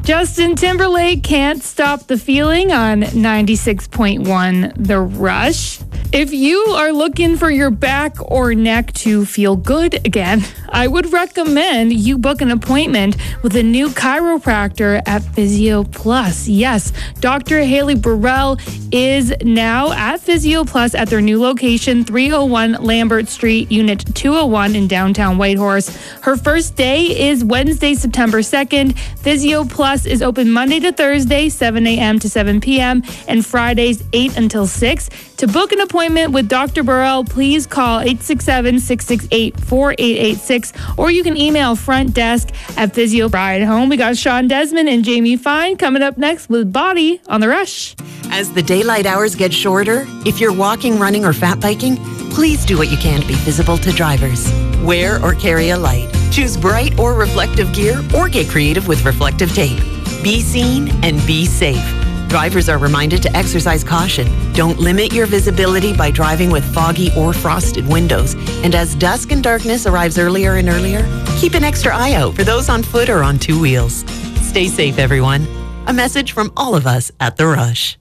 Justin Timberlake, Can't Stop the Feeling on 96.1 The Rush. If you are looking for your back or neck to feel good again, I would recommend you book an appointment with a new chiropractor at Physio Plus. Yes, Dr. Haley Burrell is now at Physio Plus at their new location, 301 Lambert Street, Unit 201 in downtown Whitehorse. Her first day is Wednesday, September 2nd. Physio Plus is open Monday to Thursday, 7 a.m. to 7 p.m., and Fridays, 8 until 6. To book an appointment with Dr. Burrell, please call 867-668-4886, or you can email front desk at Physio. Ride home. We got Sean Desmond and Jamie Fine coming up next with Body on The Rush. As the daylight hours get shorter, if you're walking, running, or fat biking, please do what you can to be visible to drivers. Wear or carry a light. Choose bright or reflective gear, or get creative with reflective tape. Be seen and be safe. Drivers are reminded to exercise caution. Don't limit your visibility by driving with foggy or frosted windows. And as dusk and darkness arrives earlier and earlier, keep an extra eye out for those on foot or on two wheels. Stay safe, everyone. A message from all of us at The Rush.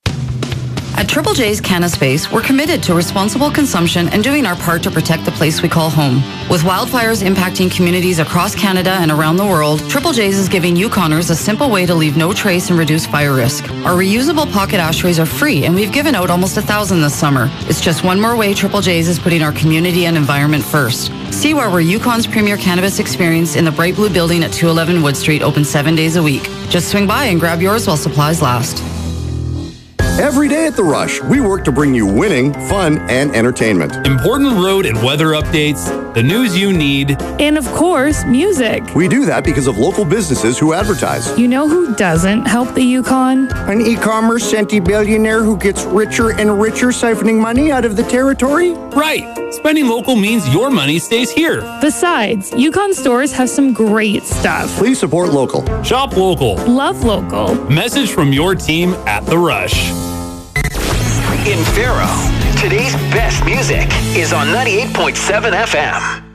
At Triple J's Canna Space, we're committed to responsible consumption and doing our part to protect the place we call home. With wildfires impacting communities across Canada and around the world, Triple J's is giving Yukoners a simple way to leave no trace and reduce fire risk. Our reusable pocket ashtrays are free, and we've given out almost 1,000 this summer. It's just one more way Triple J's is putting our community and environment first. See why we're Yukon's premier cannabis experience in the Bright Blue Building at 211 Wood Street, open 7 days a week. Just swing by and grab yours while supplies last. Every day at The Rush, we work to bring you winning, fun, and entertainment. Important road and weather updates, the news you need, and of course, music. We do that because of local businesses who advertise. You know who doesn't help the Yukon? An e-commerce centibillionaire who gets richer and richer siphoning money out of the territory? Right. Spending local means your money stays here. Besides, Yukon stores have some great stuff. Please support local. Shop local. Love local. Message from your team at The Rush. In Faro, today's best music is on 98.7 FM.